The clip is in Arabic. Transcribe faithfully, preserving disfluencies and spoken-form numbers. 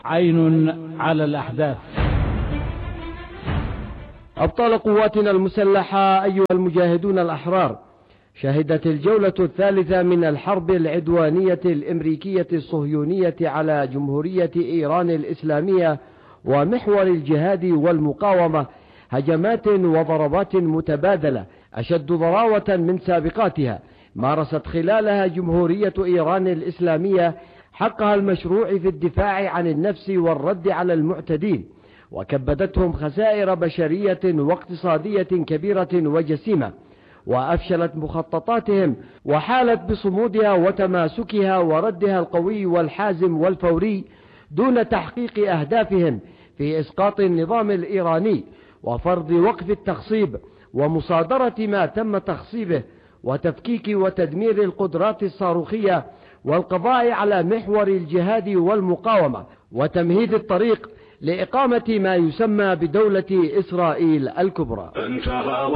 عين على الأحداث. أبطال قواتنا المسلحة أيها المجاهدون الأحرار، شهدت الجولة الثالثة من الحرب العدوانية الأمريكية الصهيونية على جمهورية إيران الإسلامية ومحور الجهاد والمقاومة هجمات وضربات متبادلة أشد ضراوة من سابقاتها، مارست خلالها جمهورية إيران الإسلامية حقها المشروع في الدفاع عن النفس والرد على المعتدين، وكبدتهم خسائر بشرية واقتصادية كبيرة وجسيمة، وأفشلت مخططاتهم وحالت بصمودها وتماسكها وردها القوي والحازم والفوري دون تحقيق أهدافهم في إسقاط النظام الإيراني وفرض وقف التخصيب ومصادرة ما تم تخصيبه وتفكيك وتدمير القدرات الصاروخية والقضاء على محور الجهاد والمقاومة وتمهيد الطريق لإقامة ما يسمى بدولة إسرائيل الكبرى.